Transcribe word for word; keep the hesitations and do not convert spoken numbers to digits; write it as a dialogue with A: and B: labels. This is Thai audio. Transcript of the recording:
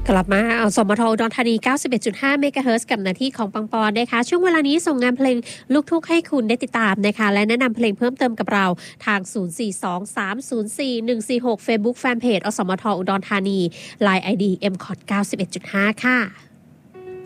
A: กลับมาเอาสมทอุดรธานี เก้าสิบเอ็ดจุดห้า เมกะเฮิรตซ์กับหน้าที่ของปังปอนนะคะช่วงเวลานี้ส่งงานเพลงลูกทุ่งให้คุณได้ติดตามนะคะและแนะนำเพลงเพิ่มเติมกับเราทาง ศูนย์ สี่ สอง สาม ศูนย์ สี่ หนึ่ง สี่ หก Facebook Fanpage อสมทอุดรธานี ไลน์ ไอ ดี เอ็ม คอท เก้าสิบเอ็ดจุดห้า ค่ะ